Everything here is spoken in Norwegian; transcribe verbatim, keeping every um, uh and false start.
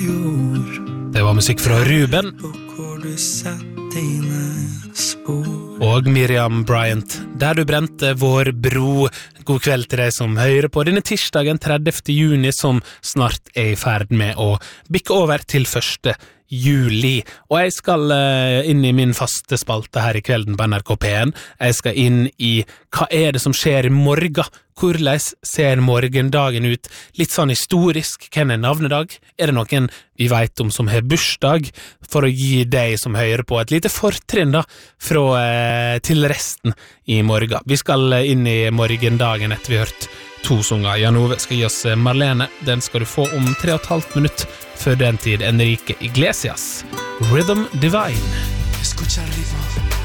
Det var musikk fra Ruben og Miriam Bryant, Der du brente vår bro. God kveld til deg som hører på denne tirsdagen tredivte juni, som snart er I ferd med å bikke over til første juli. Og jeg skal uh, inn I min faste spalte her I kvelden på N R K P en. Jeg skal inn I hva er det som skjer I morgen? Hvordan ser morgendagen ut? Litt sånn historisk. Hvem er navnedag? Er det noen vi vet om som har bursdag? For å gi deg som hører på et lite fortrinn da, fra, uh, til resten I morgen. Vi skal inn I morgendagen etter vi har hørt to sanger. Jan Ove skal gi oss Marlene. Den skal du få om tre og et halvt minutt. Før den tid Enrique Iglesias, Rhythm Divine. Escucha el ritmo